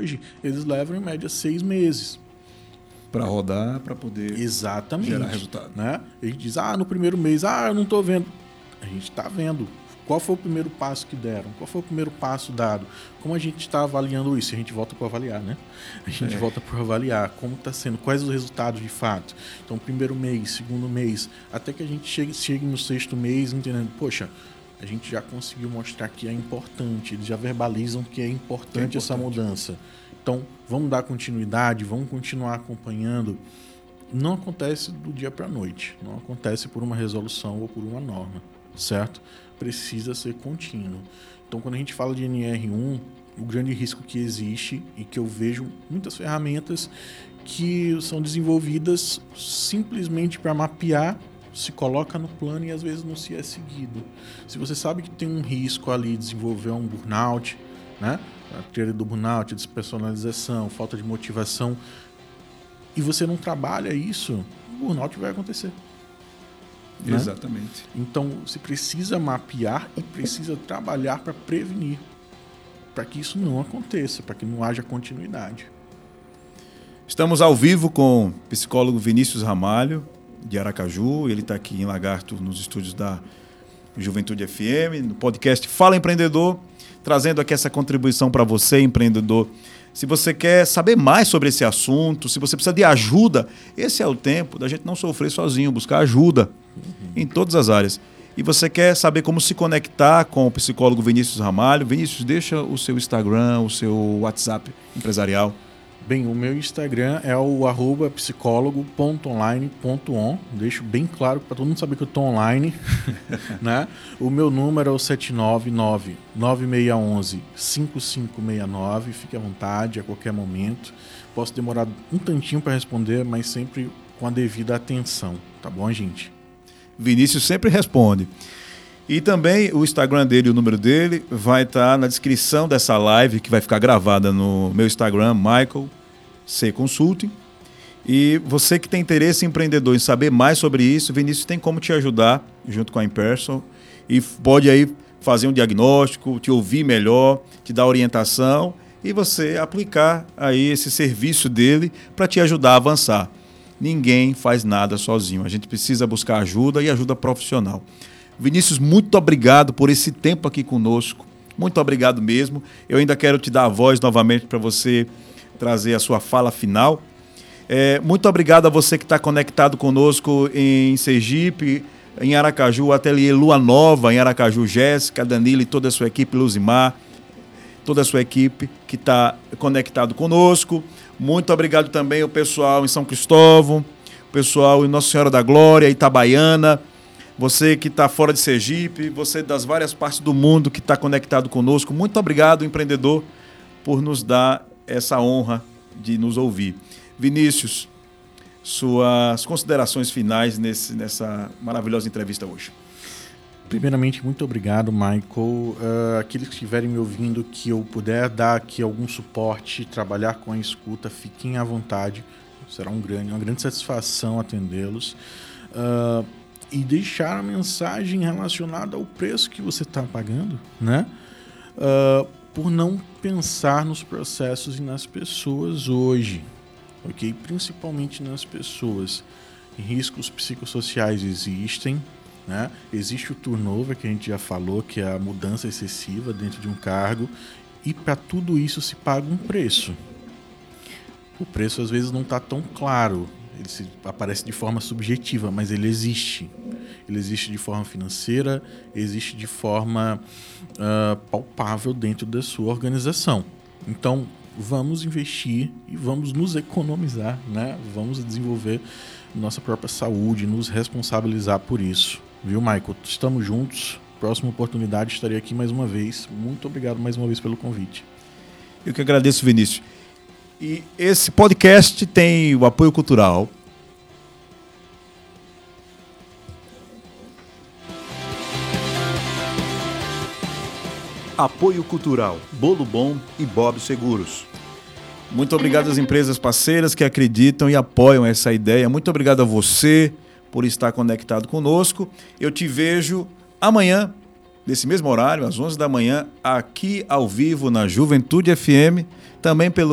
hoje, eles levam em média 6 meses. Para rodar, para poder Exatamente, gerar resultado. Né? A gente diz, no primeiro mês, eu não estou vendo. A gente está vendo. Qual foi o primeiro passo que deram? Qual foi o primeiro passo dado? Como a gente está avaliando isso? A gente volta para avaliar, né? A gente volta para avaliar como está sendo, quais os resultados de fato. Então, primeiro mês, segundo mês, até que a gente chegue no 6º mês entendendo, poxa, a gente já conseguiu mostrar que é importante, eles já verbalizam que é importante essa mudança. Então, vamos dar continuidade, vamos continuar acompanhando. Não acontece do dia para a noite, não acontece por uma resolução ou por uma norma, certo? Precisa ser contínuo. Então, quando a gente fala de NR1, o grande risco que existe e que eu vejo muitas ferramentas que são desenvolvidas simplesmente para mapear, se coloca no plano e às vezes não se é seguido. Se você sabe que tem um risco ali de desenvolver um burnout, né? A teoria do burnout, despersonalização, falta de motivação, e você não trabalha isso, o burnout vai acontecer. Né? Exatamente. Então, você precisa mapear e precisa trabalhar para prevenir, para que isso não aconteça, para que não haja continuidade. Estamos ao vivo com o psicólogo Vinícius Ramalho, de Aracaju. Ele está aqui em Lagarto, nos estúdios da Juventude FM, no podcast Fala Empreendedor, trazendo aqui essa contribuição para você, empreendedor. Se você quer saber mais sobre esse assunto, se você precisa de ajuda, esse é o tempo da gente não sofrer sozinho, buscar ajuda em todas as áreas. E você quer saber como se conectar com o psicólogo Vinícius Ramalho? Vinícius, deixa o seu Instagram, o seu WhatsApp empresarial. Bem, o meu Instagram é o @psicologo.online.on. Deixo bem claro para todo mundo saber que eu estou online. Né? O meu número é o 799-9611-5569. Fique à vontade, a qualquer momento. Posso demorar um tantinho para responder, mas sempre com a devida atenção. Tá bom, gente? Vinícius sempre responde. E também o Instagram dele, o número dele, vai estar na descrição dessa live, que vai ficar gravada no meu Instagram, Michael C. Consulting. E você que tem interesse em empreendedor, em saber mais sobre isso, Vinícius tem como te ajudar, junto com a Imperson, e pode aí fazer um diagnóstico, te ouvir melhor, te dar orientação, e você aplicar aí esse serviço dele para te ajudar a avançar. Ninguém faz nada sozinho, a gente precisa buscar ajuda e ajuda profissional. Vinícius, muito obrigado por esse tempo aqui conosco. Muito obrigado mesmo. Eu ainda quero te dar a voz novamente para você trazer a sua fala final. Muito obrigado a você que está conectado conosco em Sergipe, em Aracaju, Ateliê Lua Nova, em Aracaju, Jéssica, Danilo e toda a sua equipe, Luzimar, toda a sua equipe que está conectado conosco. Muito obrigado também ao pessoal em São Cristóvão, o pessoal em Nossa Senhora da Glória, Itabaiana, você que está fora de Sergipe, você das várias partes do mundo que está conectado conosco. Muito obrigado, empreendedor, por nos dar essa honra de nos ouvir. Vinícius, suas considerações finais nessa maravilhosa entrevista hoje. Primeiramente, muito obrigado, Michael. Aqueles que estiverem me ouvindo, que eu puder dar aqui algum suporte, trabalhar com a escuta, fiquem à vontade. Será uma grande satisfação atendê-los. E deixar a mensagem relacionada ao preço que você está pagando, né? Por não pensar nos processos e nas pessoas hoje, ok? Principalmente nas pessoas. Riscos psicossociais existem, né? Existe o turnover, que a gente já falou, que é a mudança excessiva dentro de um cargo, e para tudo isso se paga um preço. O preço às vezes não está tão claro. Ele aparece de forma subjetiva, mas ele existe. Ele existe de forma financeira, existe de forma palpável dentro da sua organização. Então, vamos investir e vamos nos economizar, né? Vamos desenvolver nossa própria saúde, nos responsabilizar por isso. Viu, Michael? Estamos juntos. Próxima oportunidade estarei aqui mais uma vez. Muito obrigado mais uma vez pelo convite. Eu que agradeço, Vinícius. E esse podcast tem o apoio cultural Apoio Cultural, Bolo Bom e Bob Seguros. Muito obrigado às empresas parceiras que acreditam e apoiam essa ideia. Muito obrigado a você por estar conectado conosco. Eu te vejo amanhã, nesse mesmo horário, às 11 da manhã, aqui ao vivo na Juventude FM, também pelo